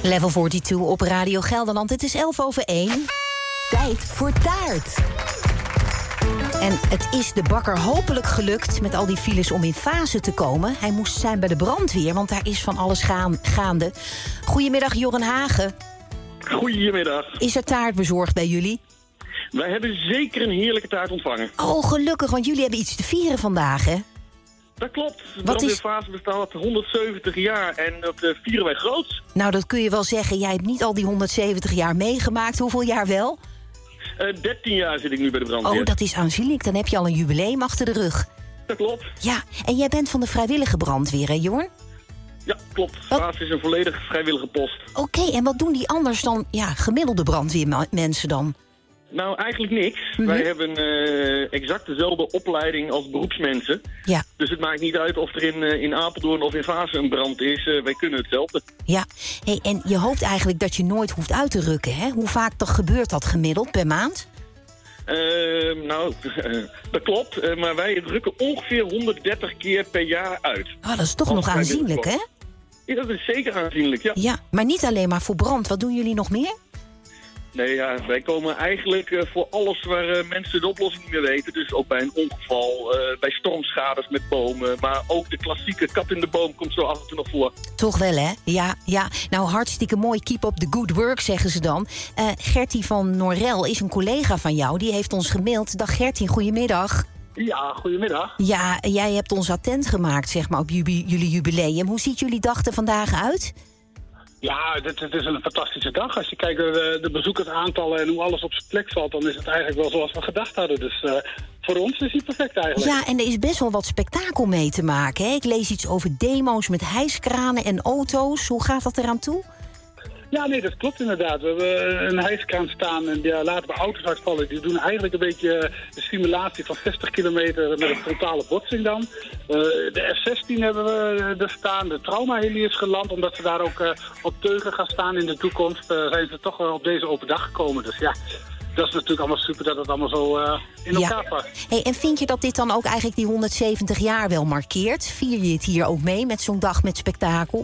Level 42 op Radio Gelderland. Het is 1:11. Tijd voor taart. En het is de bakker hopelijk gelukt met al die files om in fase te komen. Hij moest zijn bij de brandweer, want daar is van alles gaande. Goedemiddag, Joren Hagen. Goedemiddag. Is er taart bezorgd bij jullie? Wij hebben zeker een heerlijke taart ontvangen. Oh, gelukkig, want jullie hebben iets te vieren vandaag, hè? Dat klopt. De brandweerfase bestaat 170 jaar en dat vieren wij groots. Nou, dat kun je wel zeggen. Jij hebt niet al die 170 jaar meegemaakt. Hoeveel jaar wel? 13 jaar zit ik nu bij de brandweer. Oh, dat is aanzienlijk. Dan heb je al een jubileum achter de rug. Dat klopt. Ja, en jij bent van de vrijwillige brandweer, hè, Jorn? Ja, klopt. Fase is een volledig vrijwillige post. Oké, en wat doen die anders dan gemiddelde brandweermensen dan? Nou, eigenlijk niks. Wij hebben exact dezelfde opleiding als beroepsmensen. Ja. Dus het maakt niet uit of er in Apeldoorn of in Vaassen een brand is. Wij kunnen hetzelfde. Ja, hey, en je hoopt eigenlijk dat je nooit hoeft uit te rukken, hè? Hoe vaak gebeurt dat gemiddeld per maand? Dat klopt. Maar wij rukken ongeveer 130 keer per jaar uit. Oh, dat is toch nog aanzienlijk, hè? Ja, dat is zeker aanzienlijk, ja. Ja, maar niet alleen maar voor brand. Wat doen jullie nog meer? Nee, ja, wij komen eigenlijk voor alles waar mensen de oplossing niet meer weten. Dus ook bij een ongeval, bij stormschades met bomen. Maar ook de klassieke kat in de boom komt zo af en toe nog voor. Toch wel, hè? Ja. Nou, hartstikke mooi. Keep up the good work, zeggen ze dan. Gertie van Norel is een collega van jou. Die heeft ons gemaild. Dag Gertie, goedemiddag. Ja, goedemiddag. Ja, jij hebt ons attent gemaakt, zeg maar, op jullie jubileum. Hoe ziet jullie dag er vandaag uit? Ja, het is een fantastische dag. Als je kijkt naar de bezoekersaantallen en hoe alles op zijn plek valt, dan is het eigenlijk wel zoals we gedacht hadden. Dus voor ons is hij perfect eigenlijk. Ja, en er is best wel wat spektakel mee te maken, hè? Ik lees iets over demo's met hijskranen en auto's. Hoe gaat dat eraan toe? Ja, nee, dat klopt inderdaad. We hebben een hijskraan staan en daar laten we auto's uitvallen. Die doen eigenlijk een beetje de simulatie van 60 kilometer met een frontale botsing dan. De F-16 hebben we er staan. De traumaheli is geland, omdat ze daar ook op teugen gaan staan in de toekomst. Zijn ze toch op deze open dag gekomen. Dus ja, dat is natuurlijk allemaal super dat het allemaal zo in elkaar past. Hey, en vind je dat dit dan ook eigenlijk die 170 jaar wel markeert? Vier je het hier ook mee met zo'n dag met spektakel?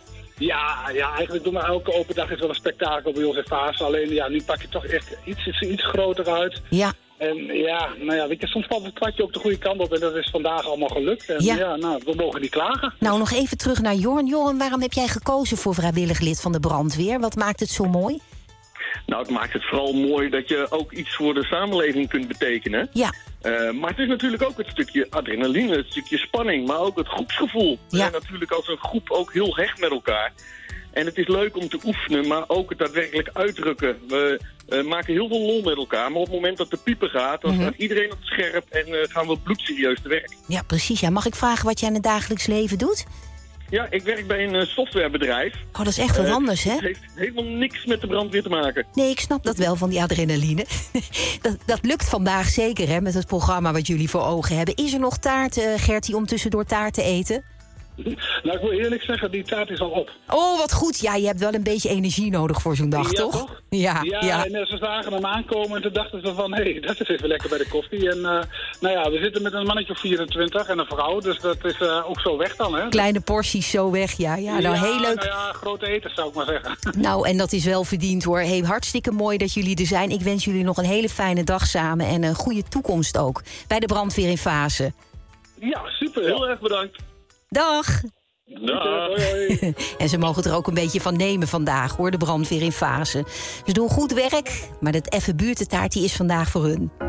Ja, eigenlijk doen we elke open dag is wel een spektakel bij ons in Vaassen. Alleen ja, nu pak je toch echt iets groter uit. Ja. En ja, weet je, soms valt het kwartje ook de goede kant op en dat is vandaag allemaal gelukt. En we mogen niet klagen. Nou, nog even terug naar Jorn. Jorn, waarom heb jij gekozen voor vrijwillig lid van de brandweer? Wat maakt het zo mooi? Nou, het maakt het vooral mooi dat je ook iets voor de samenleving kunt betekenen. Ja. Maar het is natuurlijk ook het stukje adrenaline, het stukje spanning, maar ook het groepsgevoel. Ja. We zijn natuurlijk als een groep ook heel hecht met elkaar. En het is leuk om te oefenen, maar ook het daadwerkelijk uitdrukken. We maken heel veel lol met elkaar, maar op het moment dat de pieper gaat, dan staat iedereen op het scherp en gaan we bloedserieus te werk. Ja, precies. Ja. Mag ik vragen wat jij in het dagelijks leven doet? Ja, ik werk bij een softwarebedrijf. Oh, dat is echt wat anders, hè? Het heeft helemaal niks met de brandweer te maken. Nee, ik snap dat wel van die adrenaline. dat lukt vandaag zeker, hè, met het programma wat jullie voor ogen hebben. Is er nog taart, Gertie, om tussendoor taart te eten? Nou, ik wil eerlijk zeggen, die taart is al op. Oh, wat goed. Ja, je hebt wel een beetje energie nodig voor zo'n dag, toch? Ja, en ze zagen hem aankomen en toen dachten ze van, hé, dat is even lekker bij de koffie. En we zitten met een mannetje of 24 en een vrouw, dus dat is ook zo weg dan, hè? Kleine porties zo weg, ja. Nou, heel leuk. Grote eten zou ik maar zeggen. Nou, en dat is wel verdiend, hoor. Hey, hartstikke mooi dat jullie er zijn. Ik wens jullie nog een hele fijne dag samen en een goede toekomst ook. Bij de brandweer in Vaassen. Ja, super. Heel erg bedankt. Dag. Dag. Hoi. En ze mogen er ook een beetje van nemen vandaag, hoor, de brandweer in Vaassen. Ze doen goed werk, maar dat effe buurtentaart die is vandaag voor hun.